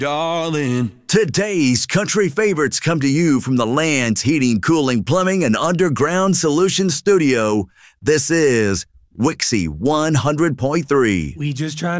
darling. Today's country favorites come to you from the Land's Heating, Cooling, Plumbing, and Underground Solutions Studio. This is Wixie 100.3. We just trying